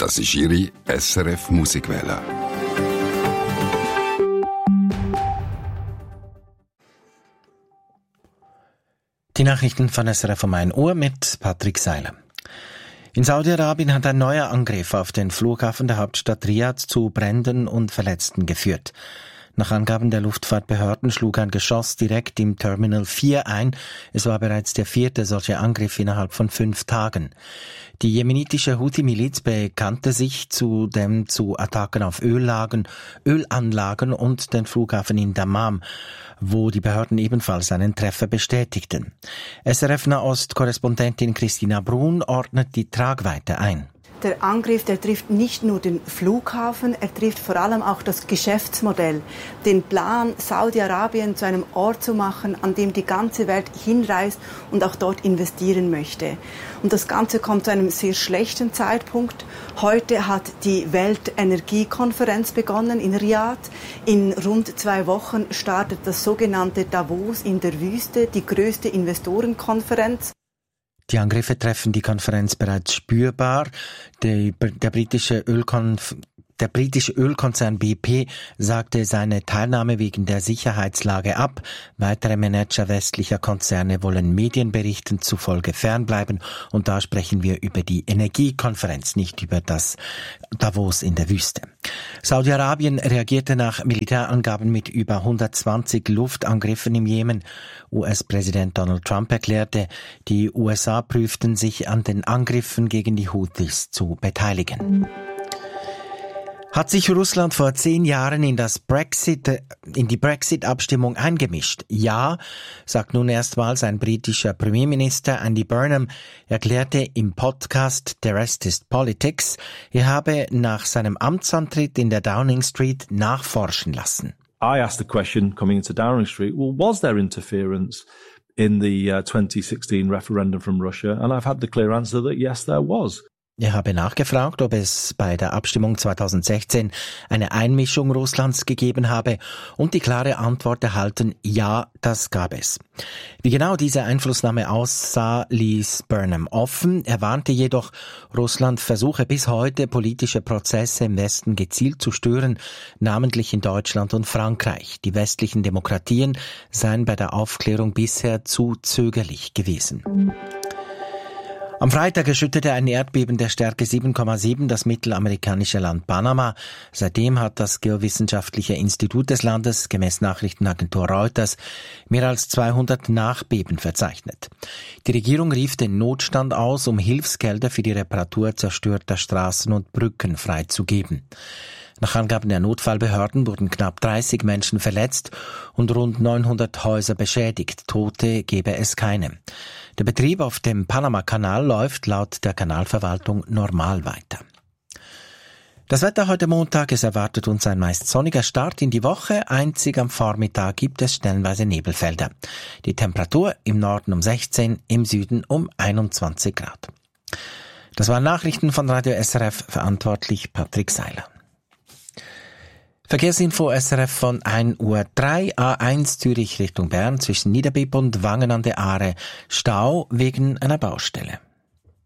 Das ist Ihre SRF Musikwelle. Die Nachrichten von SRF um 1 Uhr mit Patrick Seiler. In Saudi-Arabien hat ein neuer Angriff auf den Flughafen der Hauptstadt Riad zu Bränden und Verletzten geführt. Nach Angaben der Luftfahrtbehörden schlug ein Geschoss direkt im Terminal 4 ein. Es war bereits der 4. solche Angriff innerhalb von 5 Tagen. Die jemenitische Houthi-Miliz bekannte sich zudem zu Attacken auf Ölanlagen und den Flughafen in Dammam, wo die Behörden ebenfalls einen Treffer bestätigten. SRF-Nahost-Korrespondentin Christina Brun ordnet die Tragweite ein. Der Angriff, der trifft nicht nur den Flughafen, er trifft vor allem auch das Geschäftsmodell, den Plan, Saudi-Arabien zu einem Ort zu machen, an dem die ganze Welt hinreist und auch dort investieren möchte. Und das Ganze kommt zu einem sehr schlechten Zeitpunkt. Heute hat die Weltenergiekonferenz begonnen in Riad. In rund 2 Wochen startet das sogenannte Davos in der Wüste, die größte Investorenkonferenz. Die Angriffe treffen die Konferenz bereits spürbar. Der britische Ölkonzern BP sagte seine Teilnahme wegen der Sicherheitslage ab. Weitere Manager westlicher Konzerne wollen Medienberichten zufolge fernbleiben. Und da sprechen wir über die Energiekonferenz, nicht über das Davos in der Wüste. Saudi-Arabien reagierte nach Militärangaben mit über 120 Luftangriffen im Jemen. US-Präsident Donald Trump erklärte, die USA prüften sich an den Angriffen gegen die Houthis zu beteiligen. Hat sich Russland vor 10 Jahren in die Brexit-Abstimmung eingemischt? Ja, sagt nun erstmals ein britischer Premierminister. Andy Burnham erklärte im Podcast The Rest is Politics, er habe nach seinem Amtsantritt in der Downing Street nachforschen lassen. I asked the question coming into Downing Street, well, was there interference in the 2016 referendum from Russia? And I've had the clear answer that yes, there was. Er habe nachgefragt, ob es bei der Abstimmung 2016 eine Einmischung Russlands gegeben habe und die klare Antwort erhalten, ja, das gab es. Wie genau diese Einflussnahme aussah, ließ Burnham offen. Er warnte jedoch, Russland versuche bis heute politische Prozesse im Westen gezielt zu stören, namentlich in Deutschland und Frankreich. Die westlichen Demokratien seien bei der Aufklärung bisher zu zögerlich gewesen. Am Freitag erschütterte ein Erdbeben der Stärke 7,7 das mittelamerikanische Land Panama. Seitdem hat das Geowissenschaftliche Institut des Landes, gemäß Nachrichtenagentur Reuters, mehr als 200 Nachbeben verzeichnet. Die Regierung rief den Notstand aus, um Hilfsgelder für die Reparatur zerstörter Straßen und Brücken freizugeben. Nach Angaben der Notfallbehörden wurden knapp 30 Menschen verletzt und rund 900 Häuser beschädigt. Tote gebe es keine. Der Betrieb auf dem Panama-Kanal läuft laut der Kanalverwaltung normal weiter. Das Wetter heute Montag, es erwartet uns ein meist sonniger Start in die Woche. Einzig am Vormittag gibt es stellenweise Nebelfelder. Die Temperatur im Norden um 16, im Süden um 21 Grad. Das waren Nachrichten von Radio SRF, verantwortlich Patrick Seiler. Verkehrsinfo SRF von 1:03 Uhr. A1 Zürich Richtung Bern zwischen Niederbipp und Wangen an der Aare. Stau wegen einer Baustelle.